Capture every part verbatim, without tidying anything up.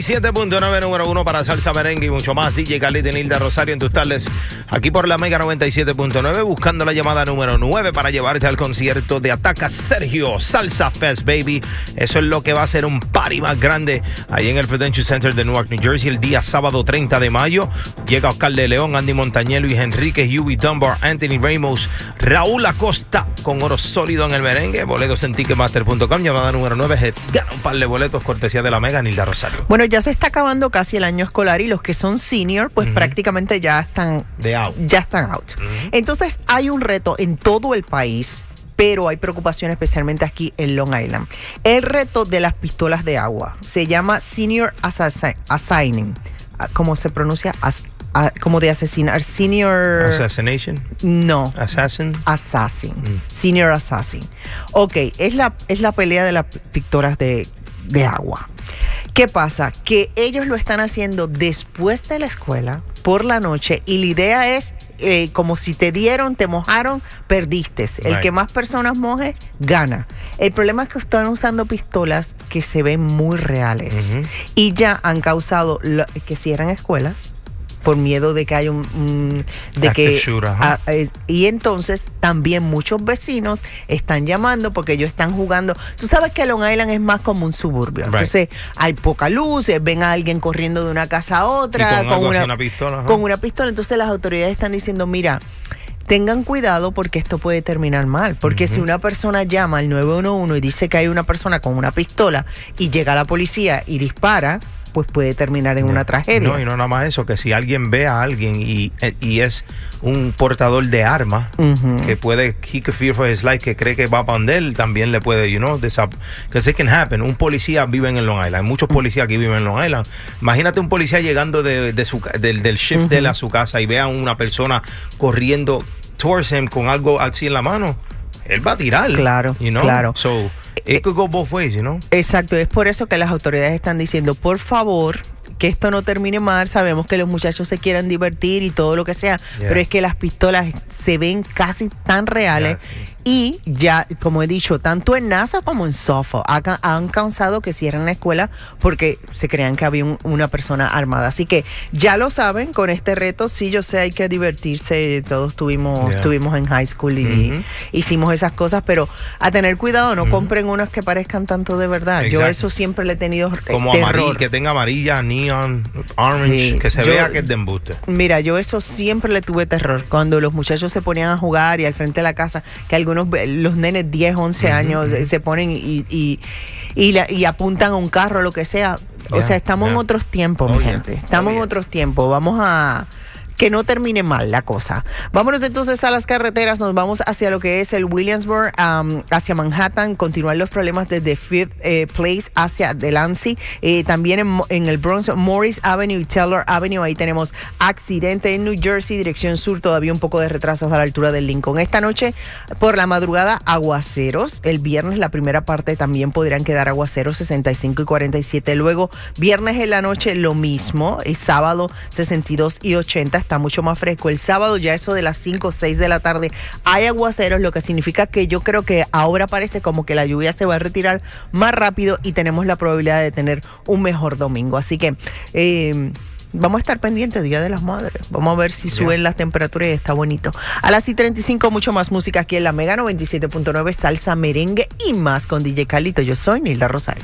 siete punto nueve número uno para salsa, merengue y mucho más. D J Khalid y Nilda Rosario en tus tardes aquí por la Mega noventa y siete punto nueve, buscando la llamada número nueve para llevarte al concierto de Ataca Sergio Salsa Fest, baby. Eso es lo que va a ser un party más grande ahí en el Prudential Center de Newark, New Jersey, el día sábado treinta de mayo. Llega Oscar de León, Andy Montañez, Luis Enrique, Huey Dunbar, Anthony Ramos, Raúl Acosta con oro sólido en el merengue. Boletos en ticketmaster punto com, llamada número nueve. Gana un par de boletos, cortesía de la Mega, Nilda Rosario. Bueno, ya se está acabando casi el año escolar y los que son senior, pues uh-huh. prácticamente ya están, De out. ya están out. Uh-huh. Entonces hay un reto en todo el país, pero hay preocupación especialmente aquí en Long Island. El reto de las pistolas de agua se llama Senior Assassin, Assigning. ¿Cómo se pronuncia? As, a, como de asesinar. Senior... Assassination. No. Assassin. Assassin. Mm. Senior Assassin. Ok, es la, es la pelea de las pistolas de, de agua. ¿Qué pasa? Que ellos lo están haciendo después de la escuela, por la noche, y la idea es, eh, como si te dieron, te mojaron, perdiste. El Right. que más personas moje, gana. El problema es que están usando pistolas que se ven muy reales. Uh-huh. Y ya han causado lo, que cierran escuelas por miedo de que haya un... un de Active que shooter, a, a, y entonces también muchos vecinos están llamando porque ellos están jugando. Tú sabes que Long Island es más como un suburbio. Right. Entonces hay poca luz, ven a alguien corriendo de una casa a otra Y con, con, una, una pistola. ¿no? con una pistola. Entonces las autoridades están diciendo, mira, tengan cuidado porque esto puede terminar mal. Porque uh-huh. si una persona llama al nueve uno uno y dice que hay una persona con una pistola y llega la policía y dispara, pues puede terminar en no, una tragedia. No, y no nada más eso, que si alguien ve a alguien y, y es un portador de armas, uh-huh. que puede, he could fear for his life, que cree que va para donde él, también le puede, you know, because it can happen. Un policía vive en Long Island, hay muchos policías que viven en Long Island. Imagínate un policía llegando de, de su, del, del shift uh-huh. de él a su casa y ve a una persona corriendo towards him con algo así en la mano. Él va a tirar. Claro, you know? claro. So, it could go both ways, you know? Exacto, es por eso que las autoridades están diciendo, por favor, que esto no termine mal. Sabemos que los muchachos se quieran divertir y todo lo que sea, yeah. pero es que las pistolas se ven casi tan reales. Yeah. Y ya, como he dicho, tanto en NASA como en Suffolk ha, han causado que cierren la escuela porque se creían que había un, una persona armada. Así que ya lo saben, con este reto, sí, yo sé, hay que divertirse. Todos tuvimos, yeah. estuvimos en high school y mm-hmm. hicimos esas cosas, pero a tener cuidado, no mm-hmm. compren unas que parezcan tanto de verdad. Exacto. Yo eso siempre le he tenido como terror. Amarilla, que tenga amarilla, neon, orange, sí, que se yo, vea que es de embuste. Mira, yo eso siempre le tuve terror. Cuando los muchachos se ponían a jugar y al frente de la casa, que algunos los nenes diez, once uh-huh, años uh-huh. se ponen y, y, y, la, y apuntan a un carro, lo que sea. Yeah, o sea, estamos yeah. en otros tiempos, oh, mi yeah. gente. Estamos oh, en yeah. otros tiempos. Vamos a... que no termine mal la cosa. Vámonos entonces a las carreteras, nos vamos hacia lo que es el Williamsburg, um, hacia Manhattan, continuar los problemas desde Fifth eh, Place hacia Delancey, eh, también en, en el Bronx, Morris Avenue y Taylor Avenue, ahí tenemos accidente en New Jersey, dirección sur, todavía un poco de retrasos a la altura del Lincoln. Esta noche, por la madrugada, aguaceros, el viernes la primera parte también podrían quedar aguaceros, sesenta y cinco y cuarenta y siete, luego viernes en la noche lo mismo, y sábado sesenta y dos y ochenta, está mucho más fresco. El sábado ya eso de las cinco o seis de la tarde hay aguaceros, lo que significa que yo creo que ahora parece como que la lluvia se va a retirar más rápido y tenemos la probabilidad de tener un mejor domingo. Así que eh, vamos a estar pendientes Día de las Madres. Vamos a ver si suben yeah. las temperaturas y está bonito. A las y treinta y cinco, mucho más música aquí en la Mega noventa y siete punto nueve, salsa, merengue y más con D J Khalid. Yo soy Nilda Rosario.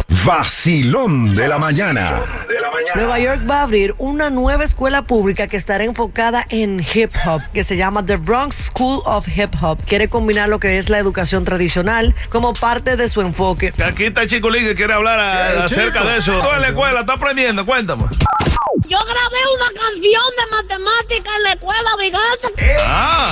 Vacilón de la mañana. Nueva York va a abrir una nueva escuela pública que estará enfocada en hip hop, que se llama The Bronx School of Hip Hop. Quiere combinar lo que es la educación tradicional como parte de su enfoque. Aquí está Chiculín que quiere hablar a, acerca chico. de eso. Tú en la escuela estás aprendiendo, cuéntame. Yo grabé una canción de matemática en la escuela, mi gata. Ah.